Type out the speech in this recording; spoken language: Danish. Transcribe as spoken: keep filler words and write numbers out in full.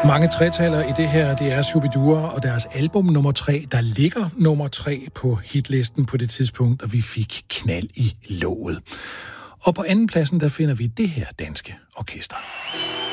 Mange tretalere i det her, det er Shubidua og deres album nummer tre, der ligger nummer tre på hitlisten på det tidspunkt, og vi fik knald i låget. Og på anden pladsen, der finder vi det her danske orkester.